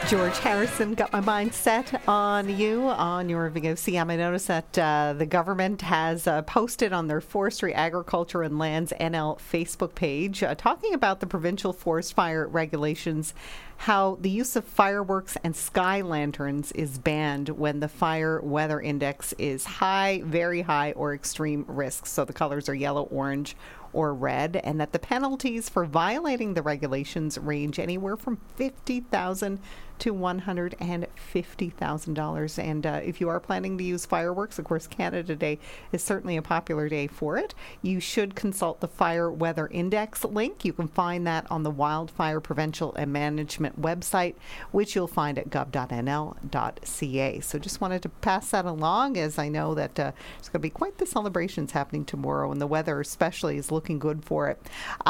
George Harrison, got my mind set on you, on your VOCM. I noticed that the government has posted on their Forestry, Agriculture and Lands NL Facebook page talking about the provincial forest fire regulations, how the use of fireworks and sky lanterns is banned when the fire weather index is high, very high, or extreme risk. So the colors are yellow, orange, or red, and that the penalties for violating the regulations range anywhere from $50,000 to $150,000. And if you are planning to use fireworks, of course, Canada Day is certainly a popular day for it. You should consult the Fire Weather Index link. You can find that on the Wildfire Prevention and Management website, which you'll find at gov.nl.ca. So just wanted to pass that along, as I know that there's going to be quite the celebrations happening tomorrow, and the weather especially is looking good for it.